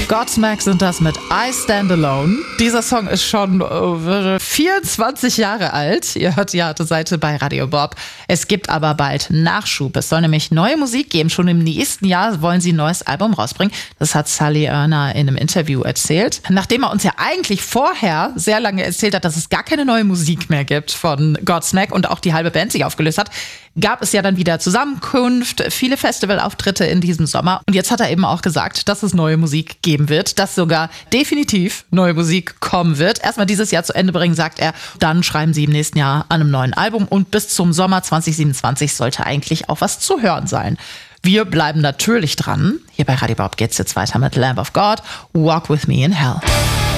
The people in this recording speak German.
Godsmack sind das mit I Stand Alone. Dieser Song ist schon 24 Jahre alt. Ihr hört die harte Seite bei Radio Bob. Es gibt aber bald Nachschub. Es soll nämlich neue Musik geben. Schon im nächsten Jahr wollen sie ein neues Album rausbringen. Das hat Sully Erna in einem Interview erzählt. Nachdem er uns ja eigentlich vorher sehr lange erzählt hat, dass es gar keine neue Musik mehr gibt von Godsmack und auch die halbe Band sich aufgelöst hat, gab es ja dann wieder Zusammenkunft, viele Festivalauftritte in diesem Sommer. Und jetzt hat er eben auch gesagt, dass es neue Musik geben wird, dass sogar definitiv neue Musik kommen wird. Erstmal dieses Jahr zu Ende bringen, sagt er. Dann schreiben sie im nächsten Jahr an einem neuen Album und bis zum Sommer 2027 sollte eigentlich auch was zu hören sein. Wir bleiben natürlich dran. Hier bei Radio Bob geht's jetzt weiter mit Lamb of God, Walk With Me in Hell.